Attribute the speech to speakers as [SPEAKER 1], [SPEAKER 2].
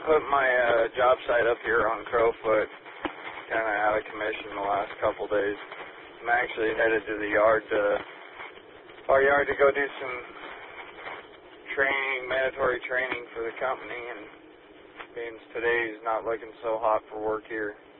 [SPEAKER 1] put my job site up here on Crowfoot kind of out of commission the last couple days. I'm actually headed to the yard to go do some training, mandatory training for the company, and being today's not looking so hot for work here.